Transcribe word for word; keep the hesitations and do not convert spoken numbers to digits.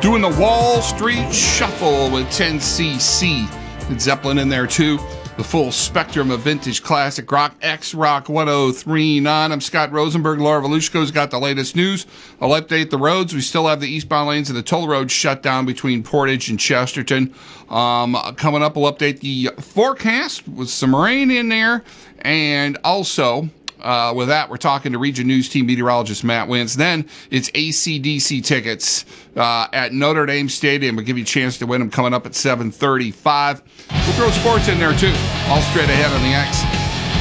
Doing the Wall Street Shuffle with ten C C. Led Zeppelin in there too. The full spectrum of vintage classic rock, X-Rock ten thirty-nine. I'm Scott Rosenberg. Laura Volushko's got the latest news. I'll update the roads. We still have the eastbound lanes of the toll road shut down between Portage and Chesterton. Um, coming up, we'll update the forecast with some rain in there. And also, uh, with that, we're talking to Region News team meteorologist Matt Wentz. Then it's A C D C tickets uh, at Notre Dame Stadium. We'll give you a chance to win them coming up at seven thirty-five. We'll throw sports in there, too. All straight ahead on the X.